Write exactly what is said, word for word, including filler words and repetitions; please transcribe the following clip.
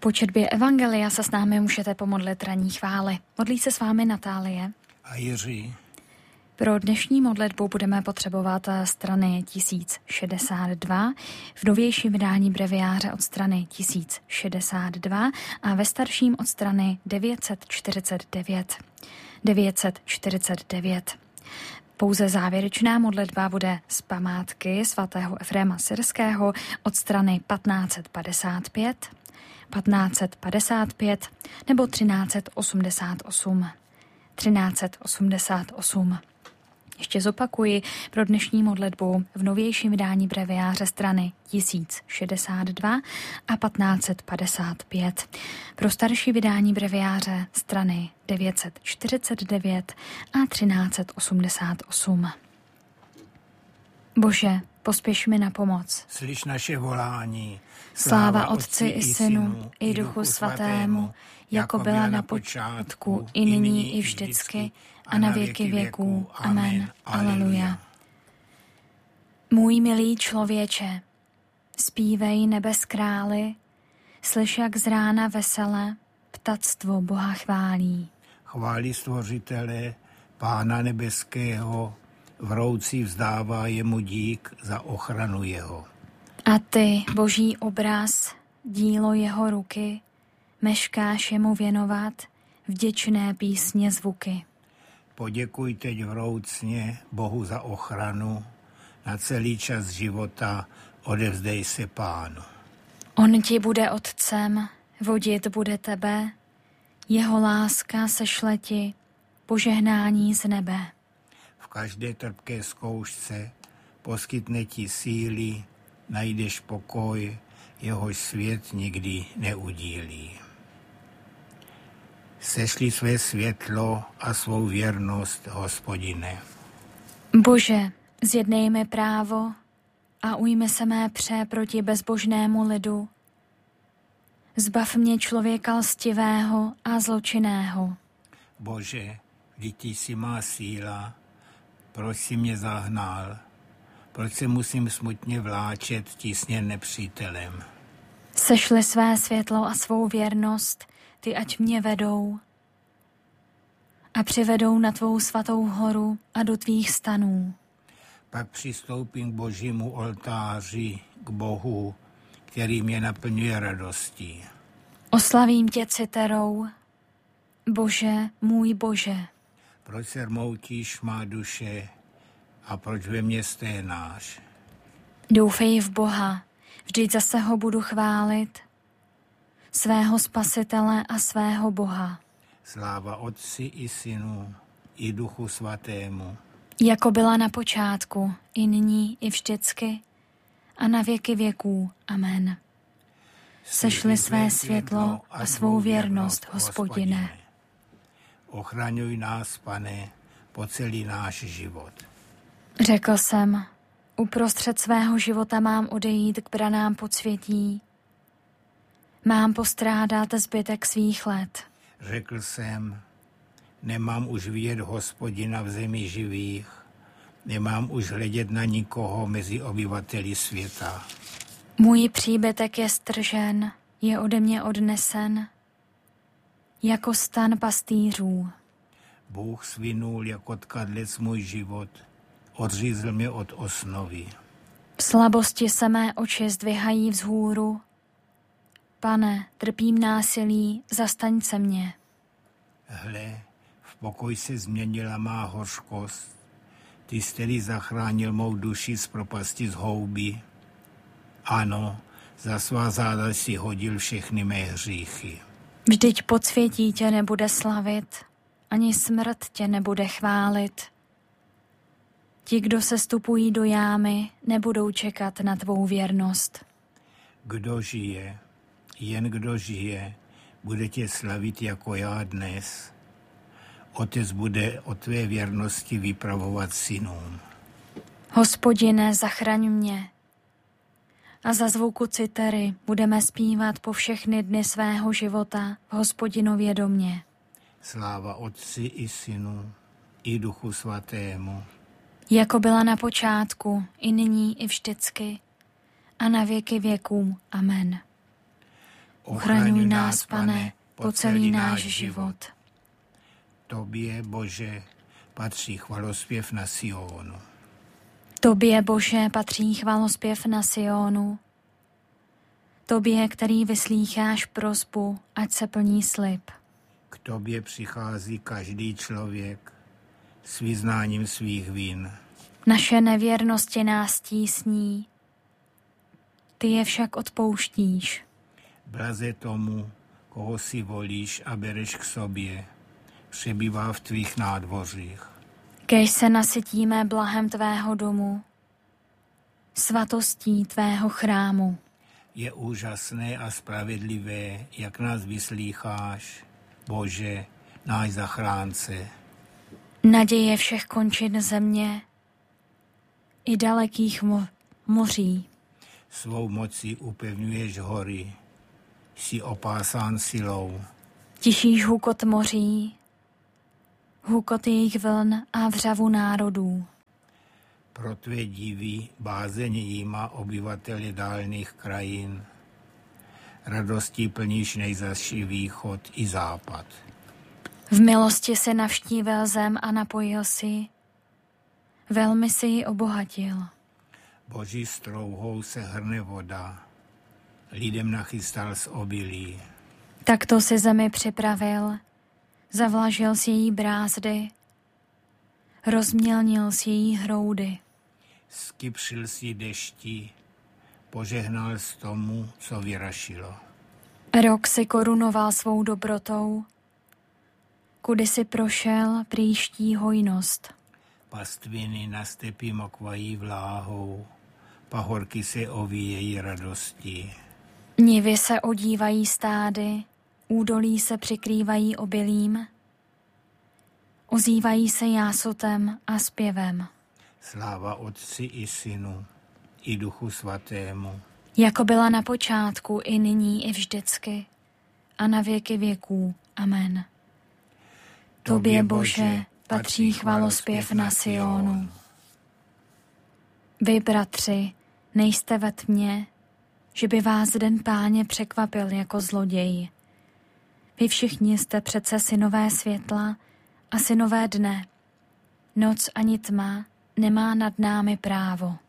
Po četbě evangelia se s námi můžete pomodlit ranní chvály. Modlí se s vámi Natálie a Jiří. Pro dnešní modlitbu budeme potřebovat strany tisíc šedesát dva, v novějším vydání breviáře od strany tisíc šedesát dva a ve starším od strany devět set čtyřicet devět. devět set čtyřicet devět. Pouze závěrečná modlitba bude z památky svatého Efréma Syrského od strany patnáct set padesát pět, patnáct set padesát pět nebo třináct set osmdesát osm. třináct set osmdesát osm. Ještě zopakuji, pro dnešní modlitbu v novějším vydání breviáře strany tisíc šedesát dva a patnáct set padesát pět. Pro starší vydání breviáře strany devět set čtyřicet devět a třináct set osmdesát osm. Bože, pospěš mi na pomoc. Slyš naše volání. Sláva Otci i Synu i Duchu Svatému, jako byla na počátku, i nyní, i vždycky, a na věky věků. Amen. Aleluja. Můj milý člověče, zpívej nebes králi, slyš, jak z rána vesele ptactvo Boha chválí. Chválí Stvořitele, Pána nebeského, vroucí vzdává jemu dík za ochranu jeho. A ty, boží obraz, dílo jeho ruky, meškáš jemu věnovat vděčné písně zvuky. Poděkuj teď vroucně Bohu za ochranu, na celý čas života odevzdej se Pánu. On ti bude otcem, vodit bude tebe, jeho láska sešle ti požehnání z nebe. V každé trpké zkoušce poskytne ti síly, najdeš pokoj, jehož svět nikdy neudílí. Sešli své světlo a svou věrnost, Hospodine. Bože, zjednej mi právo a ujmi se mé pře proti bezbožnému lidu. Zbav mě člověka lstivého a zločinného. Bože, vždyť ty jsi má síla, proč jsi mě zahnal? Proč se musím smutně vláčet tísně nepřítelem? Sešli své světlo a svou věrnost, ty ať mě vedou a přivedou na tvou svatou horu a do tvých stanů. Pak přistoupím k božímu oltáři, k Bohu, který mě naplňuje radostí. Oslavím tě citerou, Bože, můj Bože. Proč se rmoutíš má duše a proč ve mně sténáš? Doufej v Boha, vždyť zase ho budu chválit, svého Spasitele a svého Boha. Sláva Otci i Synu i Duchu Svatému. Jako byla na počátku, i nyní, i vždycky, a na věky věků. Amen. Sešli své světlo a svou věrnost, Hospodine. Ochraňuj nás, Pane, po celý náš život. Řekl jsem, uprostřed svého života mám odejít k branám podsvětí. Mám postrádat zbytek svých let. Řekl jsem, nemám už vidět Hospodina v zemi živých, nemám už hledět na nikoho mezi obyvateli světa. Můj příbytek je stržen, je ode mě odnesen, jako stan pastýřů. Bůh svinul jako tkadlec můj život, odřízl mě od osnovy. V slabosti se mé oči zdvihají vzhůru. Pane, trpím násilí, zastaň se mě. Hle, v pokoj se změnila má hořkost, ty jsi tedy zachránil mou duši z propasti z houby. Ano, za svá záda si hodil všechny mé hříchy. Vždyť podsvětí tě nebude slavit, ani smrt tě nebude chválit. Ti, kdo se stupují do jámy, nebudou čekat na tvou věrnost. Kdo žije, jen kdo žije, bude tě slavit jako já dnes. Otec bude o tvé věrnosti vypravovat synům. Hospodine, zachraň mě. A za zvuku citery budeme zpívat po všechny dny svého života v Hospodinově domě. Sláva Otci i Synu i Duchu Svatému. Jako byla na počátku, i nyní, i vždycky, a na věky věků. Amen. Ochraňuj nás, Pane, po celý náš život. Tobě, Bože, patří chvalospěv na Sionu. Tobě, Bože, patří chvalospěv na Sionu. Tobě, který vyslýcháš prosbu, ať se plní slib. K tobě přichází každý člověk s vyznáním svých vin. Naše nevěrnosti nás tísní, ty je však odpouštíš. Blaze tomu, koho si volíš a bereš k sobě, přebývá v tvých nádvořích. Kéž se nasytíme blahem tvého domu, svatostí tvého chrámu. Je úžasné a spravedlivé, jak nás vyslýcháš, Bože, náš zachránce. Naděje všech končin země i dalekých mo- moří. Svou mocí upevňuješ hory, jsi opásán silou. Tišíš hukot moří, hukot jejich vln a vřavu národů. Pro tvé divy bázeň jíma obyvateli dálných krajin. Radostí plníš nejzazší východ i západ. V milosti si navštívil zem a napojil si, velmi si ji obohatil. Boží strouhou se hrne voda, lidem nachystal z obilí. Takto si zemi připravil, zavlažil si její brázdy, rozmělnil si její hroudy. Skypřil si dešti, požehnal z tomu, co vyrašilo. Rok si korunoval svou dobrotou, kudy si prošel příští hojnost. Pastviny na stepi mokvají vláhou, pahorky se ovíjejí radosti. Nivy se odívají stády, údolí se přikrývají obilím, ozývají se jásotem a zpěvem. Sláva Otci i Synu, i Duchu Svatému. Jako byla na počátku, i nyní, i vždycky, a na věky věků. Amen. Tobě, Bože, patří chvalospěv na Sionu. Vy, bratři, nejste ve tmě, že by vás den Páně překvapil jako zloděj. Vy všichni jste přece synové světla a synové dne. Noc ani tma nemá nad námi právo.